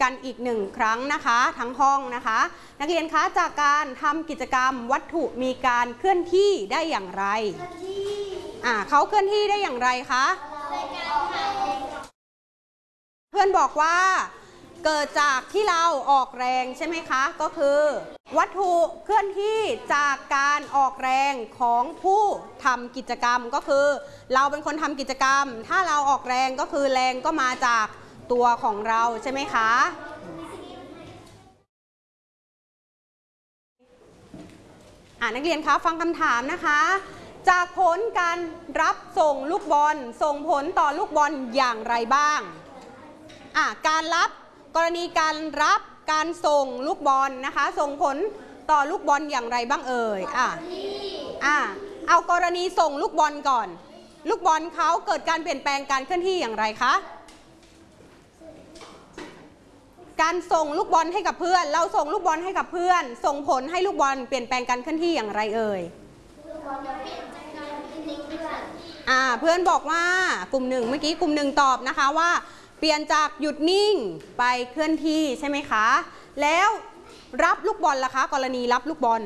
กันอีกหนึ่งครั้งนะคะทั้งห้องนะคะนักเรียนคะจากการทำกิจกรรมวัตถุมีการเคลื่อนที่ได้อย่างไรเขาเคลื่อนที่ได้อย่างไรคะเพื่อนบอกว่าเกิดจากที่เราออกแรงใช่ไหมคะก็คือวัตถุเคลื่อนที่จากการออกแรงของผู้ทำกิจกรรมก็คือเราเป็นคนทำกิจกรรมถ้าเราออกแรงก็คือแรงก็มาจากตัวของเราใช่ไหมคะนักเรียนคะฟังคำถามนะคะจากผลการรับส่งลูกบอลส่งผลต่อลูกบอลอย่างไรบ้างการรับกรณีการรับการส่งลูกบอลนะคะส่งผลต่อลูกบอลอย่างไรบ้างเอ่ยเอากรณีส่งลูกบอลก่อนลูกบอลเขาเกิดการเปลี่ยนแปลงการเคลื่อนที่อย่างไรคะการส่งลูกบอลให้กับเพื่อนเราส่งลูกบอลให้กับเพื่อนส่งผลให้ลูกบอลเปลี่ยนแปลงการเคลื่อนที่อย่างไรเอ่ยเพื่อนบอกว่ากลุ่มหนึ่งเมื่อกี้กลุ่มหนึ่งตอบนะคะว่าเปลี่ยนจากหยุดนิ่งไปเคลื่อนที่ใช่ไหมคะแล้วรับลูกบอลล่ะคะกรณีรับลูกบอล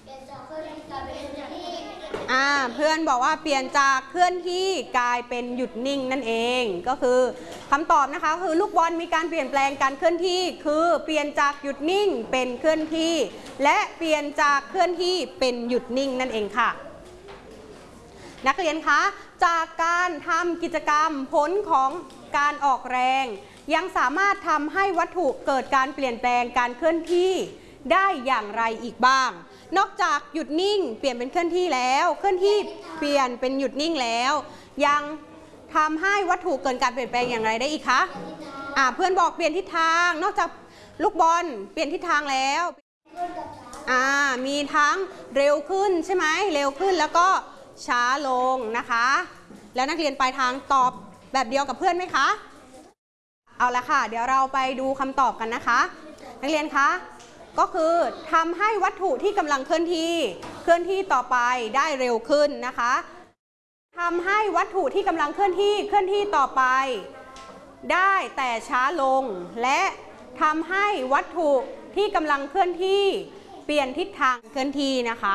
เพื่อนบอกว่าเปลี่ยนจากเคลื่อนที่กลายเป็นหยุดนิ่งนั่นเองก็คือคำตอบนะคะคือลูกบอลมีการเปลี่ยนแปลงการเคลื่อนที่คือเปลี่ยนจากหยุดนิ่งเป็นเคลื่อนที่และเปลี่ยนจากเคลื่อนที่เป็นหยุดนิ่งนั่นเองค่ะนักเรียนคะจากการทำกิจกรรมผลของการออกแรงยังสามารถทำให้วัตถุเกิดการเปลี่ยนแปลงการเคลื่อนที่ได้อย่างไรอีกบ้างนอกจากหยุดนิ่งเปลี่ยนเป็นเคลื่อนที่แล้วเคลื่อนที่เปลี่ยนเป็นหยุดนิ่งแล้วยังทำให้วัตถุเกิดการเปลี่ยนแปลงอย่างไรได้อีกคะเพื่อนบอกเปลี่ยนทิศทางนอกจากลูกบอลเปลี่ยนทิศทางแล้วมีทั้งเร็วขึ้นใช่ไหมเร็วขึ้นแล้วก็ช้าลงนะคะแล้วนักเรียนปลายทางตอบแบบเดียวกับเพื่อนไหมคะเอาละค่ะเดี๋ยวเราไปดูคำตอบกันนะคะนักเรียนคะก็คือทำให้วัตถุที่กำลังเคลื่อนที่ต่อไปได้เร็วขึ้นนะคะทำให้วัตถุที่กำลังเคลื่อนที่ต่อไปได้แต่ช้าลงและทำให้วัตถุที่กำลังเคลื่อนที่เปลี่ยนทิศทางเคลื่อนที่นะคะ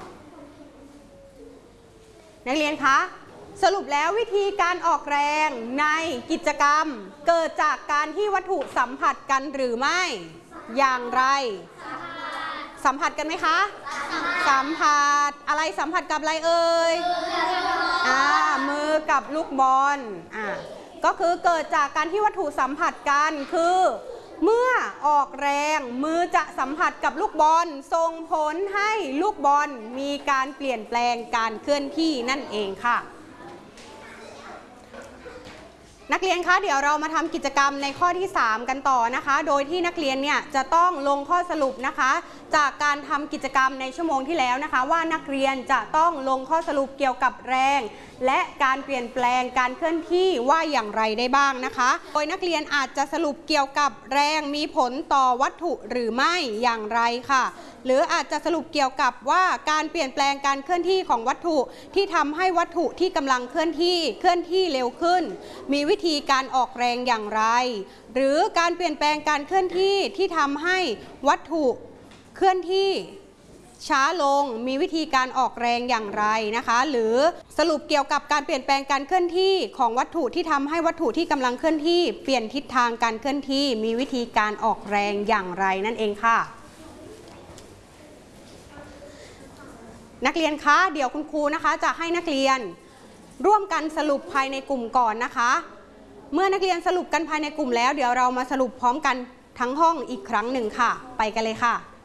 นักเรียนคะสรุปแล้ววิธีการออกแรงในกิจกรรมเกิดจากการที่วัตถุสัมผัสกันหรือไม่อย่างไรสัมผัสกันไหมคะสัมผัสอะไรสัมผัสกับอะไรเอ่ยมือกับลูกบอลก็คือเกิดจากการที่วัตถุสัมผัสกันคือเมื่อออกแรงมือจะสัมผัสกับลูกบอลส่งผลให้ลูกบอลมีการเปลี่ยนแปลงการเคลื่อนที่นั่นเองค่ะนักเรียนคะเดี๋ยวเรามาทำกิจกรรมในข้อที่3กันต่อนะคะโดยที่นักเรียนเนี่ยจะต้องลงข้อสรุปนะคะจากการทำกิจกรรมในชั่วโมงที่แล้วนะคะว่านักเรียนจะต้องลงข้อสรุปเกี่ยวกับแรงและการเปลี่ยนแปลงการเคลื่อนที่ว่าอย่างไรได้บ้างนะคะโดยนักเรียนอาจจะสรุปเกี่ยวกับแรงมีผลต่อวัตถุหรือไม่อย่างไรค่ะหรืออาจจะสรุปเกี่ยวกับว่าการเปลี่ยนแปลงการเคลื่อนที่ของวัตถุที่ทำให้วัตถุที่กำลังเคลื่อนที่เร็วขึ้นมีวิธีการออกแรงอย่างไรหรือการเปลี่ยนแปลงการเคลื่อนที่ที่ทำให้วัตถุเคลื่อนที่ช้าลงมีวิธีการออกแรงอย่างไรนะคะหรือสรุปเกี่ยวกับการเปลี่ยนแปลงการเคลื่อนที่ของวัตถุที่ทำให้วัตถุที่กำลังเคลื่อนที่เปลี่ยนทิศทางการเคลื่อนที่มีวิธีการออกแรงอย่างไรนั่นเองค่ะนักเรียนคะเดี๋ยวคุณครูนะคะจะให้นักเรียนร่วมกันสรุปภายในกลุ่มก่อนนะคะเมื่อนักเรียนสรุปกันภายในกลุ่มแล้วเดี๋ยวเรามาสรุปพร้อมกันทั้งห้องอีกครั้งหนึ่งค่ะไปกันเลยค่ะ